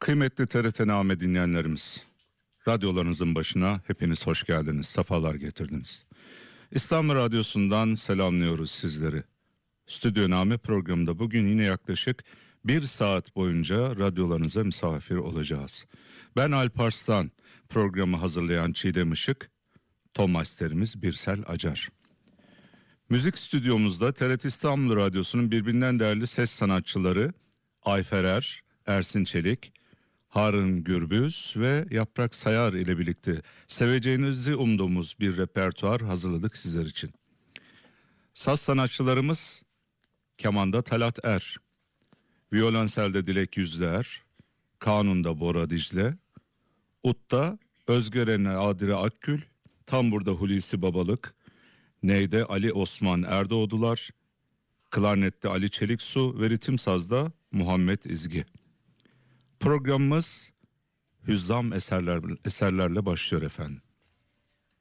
Kıymetli TRT-Name dinleyenlerimiz, radyolarınızın başına hepiniz hoş geldiniz, sefalar getirdiniz. İstanbul Radyosu'ndan selamlıyoruz sizleri. Stüdyo Name programında bugün yine yaklaşık 1 saat boyunca radyolarınıza misafir olacağız. Ben Alp Arslan, programı hazırlayan Çiğdem Işık, Tom Masterimiz Birsel Acar. Müzik stüdyomuzda TRT İstanbul Radyosu'nun birbirinden değerli ses sanatçıları Ayfer Er, Ersin Çelik, Harun Gürbüz ve Yaprak Sayar ile birlikte seveceğinizi umduğumuz bir repertuar hazırladık sizler için. Saz sanatçılarımız kemanda Talat Er, violonselde Dilek Yüzler, kanunda Bora Dicle, utta Özgören'e Adile Akgül, tamburda Hulusi Babalık, neyde Ali Osman Erdoğdular, klarnette Ali Çeliksu ve ritim sazda Muhammed İzgi. Programımız hüzzam eserlerle başlıyor efendim.